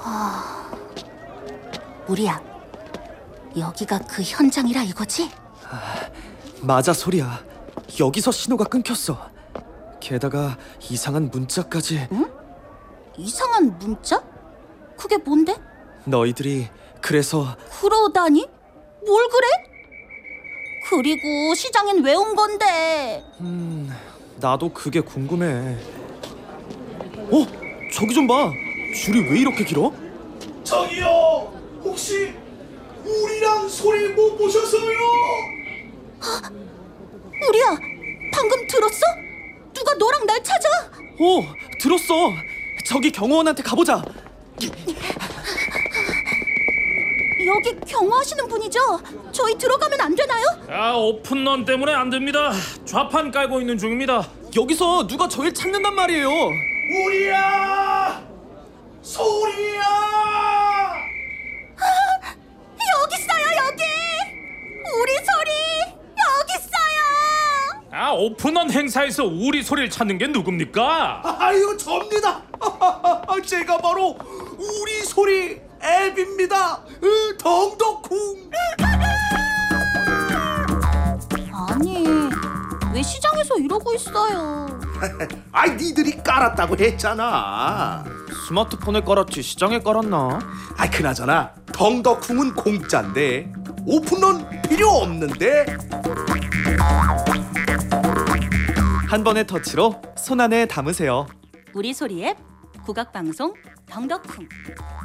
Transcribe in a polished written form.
우리야, 여기가 그 현장이라 이거지? 맞아, 소리야. 여기서 신호가 끊겼어. 게다가 이상한 문자까지. 응? 이상한 문자? 그게 뭔데? 너희들이 그래서 그러다니? 뭘 그래? 그리고 시장엔 왜 온 건데? 나도 그게 궁금해. 저기 좀 봐. 줄이 왜 이렇게 길어? 저기요, 혹시 우리랑 소리 못 보셨어요? 우리야, 방금 들었어? 누가 너랑 날 찾아? 들었어. 저기 경호원한테 가보자. 여기 경호하시는 분이죠? 저희 들어가면 안 되나요? 오픈런 때문에 안 됩니다. 좌판 깔고 있는 중입니다. 여기서 누가 저희를 찾는단 말이에요. 우리야, 소리야. 여기 있어요, 여기! 우리 소리 여기 있어요! 오픈런 행사에서 우리 소리를 찾는 게 누굽니까? 아유, 접니다. 제가 바로 우리 소리 앱입니다. 덩덕쿵. 아니, 왜 시장에서 이러고 있어요? 아이, 니들이 깔았다고 했잖아. 스마트폰에 깔았지 시장에 깔았나? 아이, 그나저나 덩덕쿵은 공짜인데 오픈런 필요 없는데. 한 번의 터치로 손 안에 담으세요. 우리 소리 앱 국악방송 덩덕쿵.